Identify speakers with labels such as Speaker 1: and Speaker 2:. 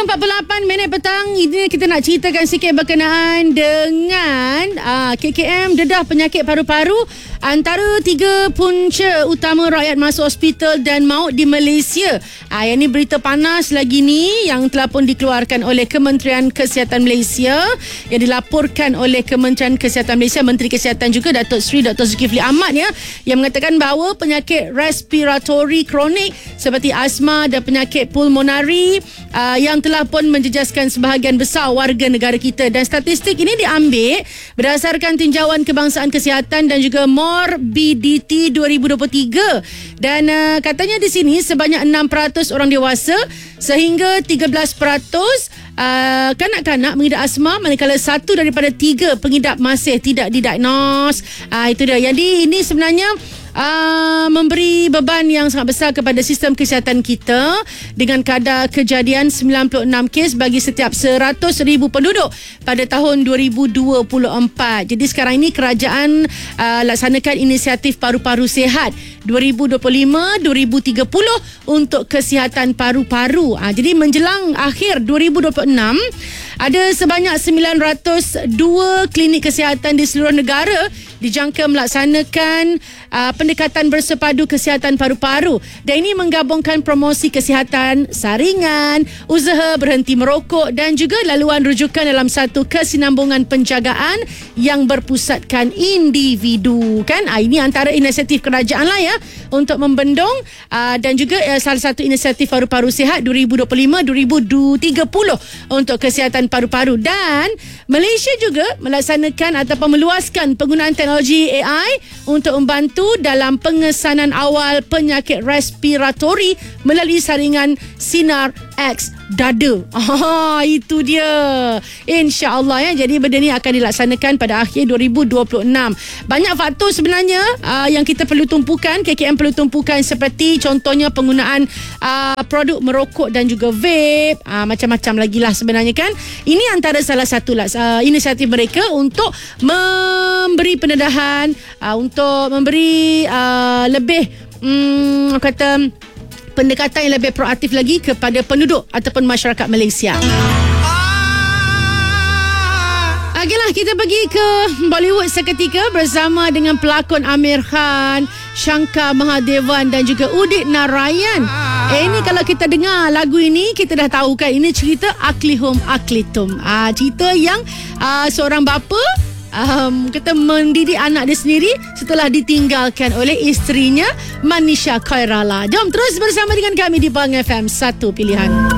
Speaker 1: 5.48 petang. Ini kita nak ceritakan sikit berkenaan dengan KKM dedah penyakit paru-paru. Antara 3 punca utama rakyat masuk hospital dan maut di Malaysia. Yang ni berita panas lagi ni yang telah pun dikeluarkan oleh Kementerian Kesihatan Malaysia, yang dilaporkan oleh Kementerian Kesihatan Malaysia, Menteri Kesihatan juga Datuk Seri Dr. Zulkifli Ahmad yang mengatakan bahawa penyakit respiratory kronik seperti asma dan penyakit pulmonari yang telah pun menjejaskan sebahagian besar warga negara kita. Dan statistik ini diambil berdasarkan tinjauan Kebangsaan Kesihatan dan juga Morbidity 2023. Dan katanya di sini sebanyak 6% orang dewasa sehingga 13% kanak-kanak mengidap asma, manakala 1 daripada 3 pengidap masih tidak didiagnos. Itu dia. Jadi ini sebenarnya memberi beban yang sangat besar kepada sistem kesihatan kita dengan kadar kejadian 96 kes bagi setiap 100,000 penduduk pada tahun 2024. Jadi sekarang ini kerajaan laksanakan inisiatif paru-paru sihat 2025-2030 untuk kesihatan paru-paru. Jadi menjelang akhir 2026 ada sebanyak 902 klinik kesihatan di seluruh negara dijangka melaksanakan pendekatan bersepadu kesihatan paru-paru, dan ini menggabungkan promosi kesihatan saringan, usaha berhenti merokok dan juga laluan rujukan dalam satu kesinambungan penjagaan yang berpusatkan individu. Ini antara inisiatif kerajaan lah untuk membendung dan juga salah satu inisiatif paru-paru sihat 2025-2030 untuk kesihatan paru-paru. Dan Malaysia juga melaksanakan ataupun meluaskan penggunaan teknologi AI untuk membantu dalam pengesanan awal penyakit respiratori melalui saringan sinar X dada. Itu dia. InsyaAllah Jadi benda ni akan dilaksanakan pada akhir 2026. Banyak faktor sebenarnya yang kita perlu tumpukan, KKM perlu tumpukan, seperti contohnya penggunaan produk merokok dan juga vape, macam-macam lagi lah sebenarnya kan. Ini antara salah satu inisiatif mereka untuk memberi pendedahan, untuk memberi lebih pendekatan yang lebih proaktif lagi kepada penduduk ataupun masyarakat Malaysia. Okeylah, kita pergi ke Bollywood seketika bersama dengan pelakon Amir Khan, Shankar Mahadevan dan juga Udit Narayan. Ini kalau kita dengar lagu ini, kita dah tahu kan ini cerita Aklihum Aklitum. Cerita yang seorang bapa kita mendidik anak dia sendiri setelah ditinggalkan oleh isterinya Manisha Koirala. Jom terus bersama dengan kami di Pang FM, satu pilihan.